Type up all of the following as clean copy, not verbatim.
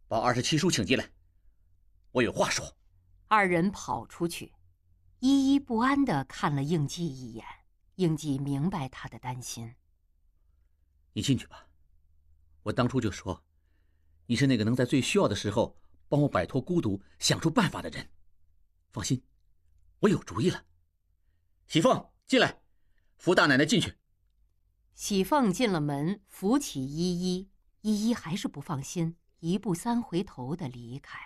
把27叔请进来，我有话说。 二人跑出去，依依不安地看了应季一眼。应季明白他的担心。 你进去吧，我当初就说，你是那个能在最需要的时候帮我摆脱孤独、想出办法的人。放心，我有主意了。喜凤，进来，扶大奶奶进去。 喜凤进了门，扶起依依，依依还是不放心，一步三回头地离开。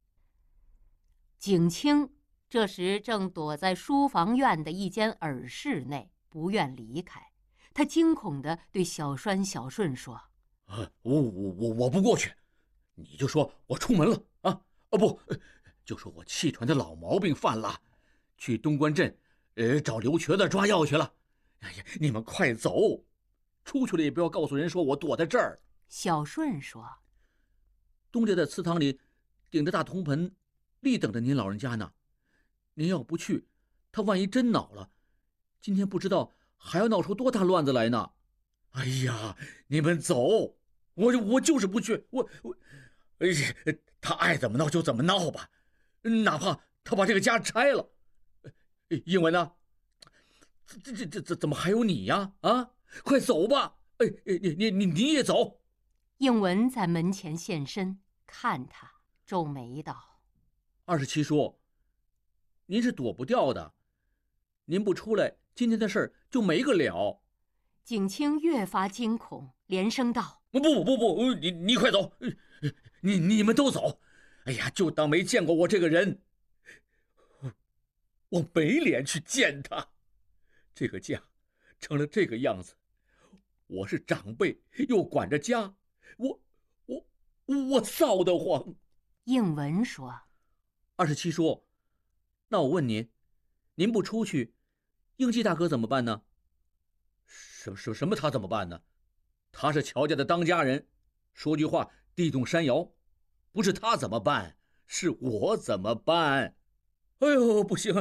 景清这时正躲在书房院的一间耳室内，不愿离开。他惊恐地对小栓、小顺说： 我不过去，你就说我出门了啊！不，就说我气喘的老毛病犯了，去东关镇找刘瘸子抓药去了。哎呀，你们快走，出去了也不要告诉人说我躲在这儿。 小顺说： 东家的祠堂里顶着大铜盆，立等着您老人家呢。您要不去，他万一真恼了，今天不知道还要闹出多大乱子来呢。哎呀，你们走，我就是不去，哎呀，他爱怎么闹就怎么闹吧，哪怕他把这个家拆了。英文呢？这怎么还有你呀？啊，快走吧！你也走。 应文在门前现身，看他，皱眉道 ：“27叔，您是躲不掉的，您不出来，今天的事儿就没个了。” 景清越发惊恐，连声道： 不，你快走，你们都走。哎呀，就当没见过我这个人。我没脸去见他，这个家成了这个样子，我是长辈又管着家，我臊得慌。 应文说 ：“27叔，那我问您，您不出去，应季大哥怎么办呢？”什么他怎么办呢？他是乔家的当家人，说句话地动山摇，不是他怎么办，是我怎么办？哎呦，不行，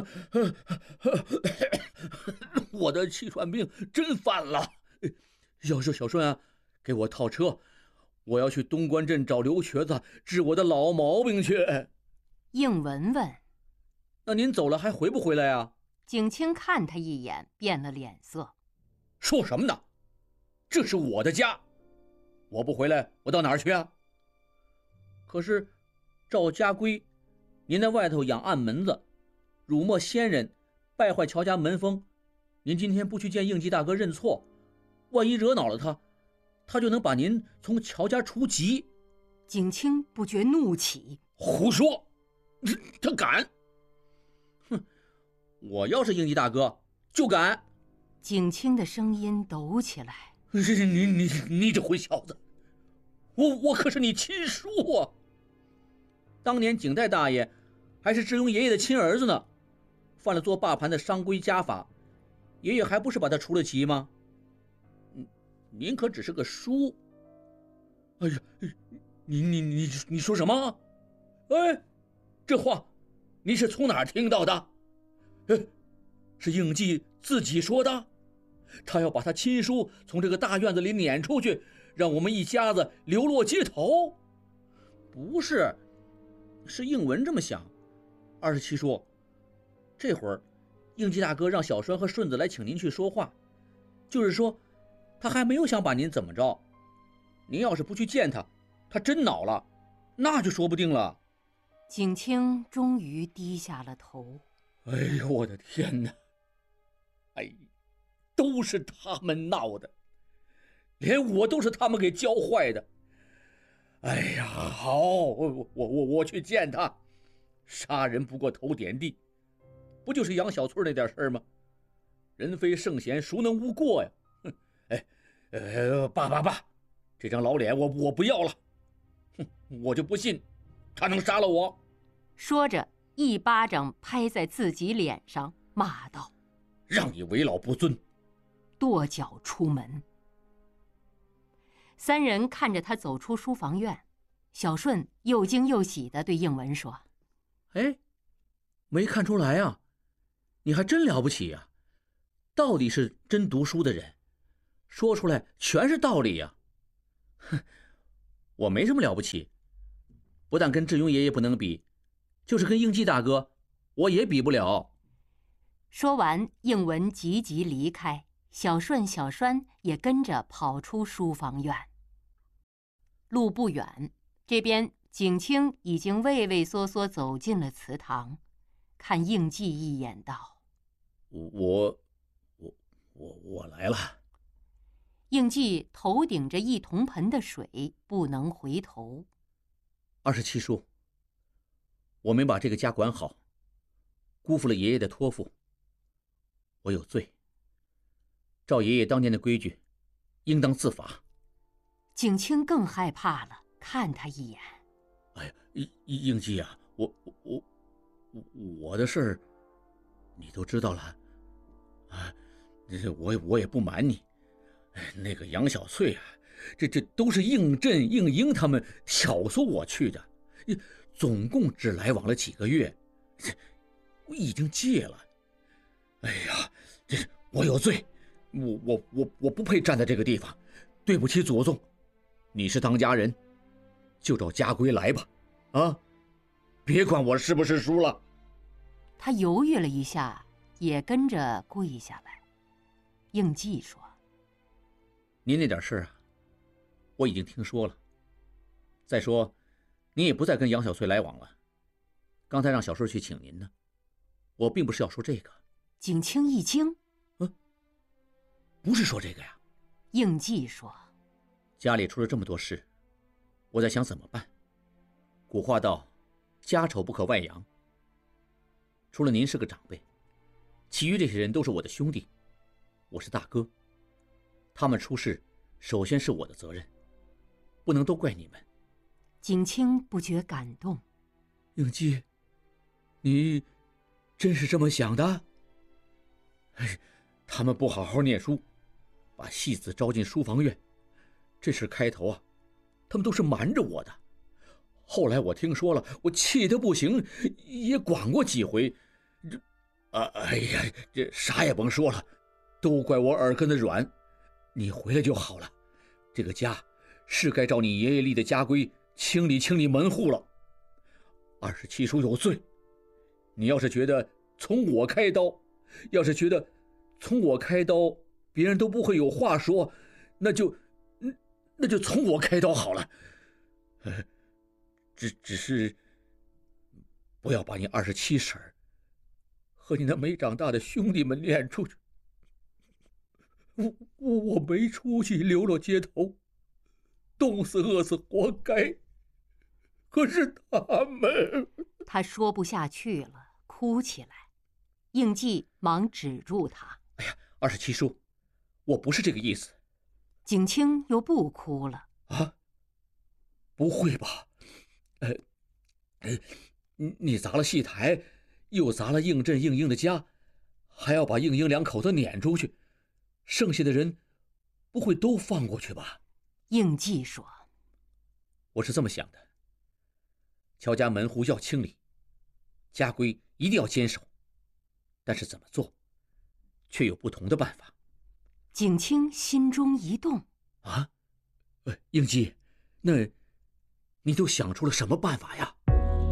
我的气喘病真犯了。要是小顺啊，给我套车，我要去东关镇找刘瘸子治我的老毛病去。 应文问： 那您走了还回不回来啊？ 景清看他一眼，变了脸色。 说什么呢？这是我的家，我不回来我到哪儿去啊？可是照家规，您在外头养暗门子，辱没先人，败坏乔家门风，您今天不去见应季大哥认错，万一惹恼了他，他就能把您从乔家除籍。 景清不觉怒起： 胡说，他敢！哼，我要是应季大哥就敢。 景清的声音抖起来： 你这混小子，我可是你亲叔啊！当年景代大爷还是智庸爷爷的亲儿子呢，犯了做霸盘的商规家法，爷爷还不是把他除了籍吗？您可只是个叔。哎呀，你说什么？哎，这话你是从哪儿听到的？是应季自己说的？他要把他亲叔从这个大院子里撵出去，让我们一家子流落街头？不是，是应文这么想。27叔，这会儿应季大哥让小栓和顺子来请您去说话，就是说他还没有想把您怎么着。您要是不去见他，他真恼了，那就说不定了。 景清终于低下了头。 哎呦，我的天哪！哎，都是他们闹的，连我都是他们给教坏的。哎呀，好，我去见他。杀人不过头点地，不就是杨小翠那点事吗？人非圣贤，孰能无过呀？爸，这张老脸我不要了。哼，我就不信他能杀了我。 说着，一巴掌拍在自己脸上，骂道： 让你为老不尊！ 跺脚出门。三人看着他走出书房院，小顺又惊又喜地对应文说： 哎，没看出来啊，你还真了不起呀，到底是真读书的人，说出来全是道理呀。哼，我没什么了不起， 不但跟志勇爷爷不能比，就是跟应季大哥，我也比不了。 说完，应文急急离开，小顺、小栓也跟着跑出书房院。路不远，这边景清已经畏畏缩缩走进了祠堂，看应季一眼，道：“ 我来了。” 应季头顶着一铜盆的水，不能回头。 27叔，我没把这个家管好，辜负了爷爷的托付，我有罪。照爷爷当年的规矩，应当自罚。 景清更害怕了，看他一眼。 哎呀，应季啊，我的事儿，你都知道了，啊，我也不瞒你，那个杨小翠啊，这都是应震、应英他们挑唆我去的，总共只来往了几个月，我已经戒了。哎呀，我有罪，我不配站在这个地方，对不起祖宗。你是当家人，就照家规来吧，啊，别管我是不是输了。 他犹豫了一下，也跟着跪下来。应季说：“ 您那点事啊，我已经听说了。再说，您也不再跟杨小翠来往了。刚才让小顺去请您呢，我并不是要说这个。” 景清一惊：“ 不是说这个呀？” 应季说：“ 家里出了这么多事，我在想怎么办。古话道，家丑不可外扬。除了您是个长辈，其余这些人都是我的兄弟，我是大哥。他们出事，首先是我的责任，不能都怪你们。” 景清不觉感动。 应季，你真是这么想的？他们不好好念书，把戏子招进书房院，这事开头啊，他们都是瞒着我的。后来我听说了，我气得不行，也管过几回。哎呀，这啥也甭说了，都怪我耳根子软。你回来就好了，这个家是该照你爷爷立的家规清理门户了。27叔有罪，你要是觉得从我开刀，别人都不会有话说，那就从我开刀好了。只是不要把你27婶和你那没长大的兄弟们撵出去。我没出息，流落街头，冻死饿死活该。可是他们…… 他说不下去了，哭起来。应季忙止住他：“ 哎呀，27叔，我不是这个意思。” 景清又不哭了。 啊？不会吧？你砸了戏台，又砸了应震应英的家，还要把应英2口子撵出去，剩下的人不会都放过去吧？ 应季说：“ 我是这么想的，乔家门户要清理，家规一定要坚守，但是怎么做，却有不同的办法。” 景清心中一动：“ 啊，应季，那你都想出了什么办法呀？”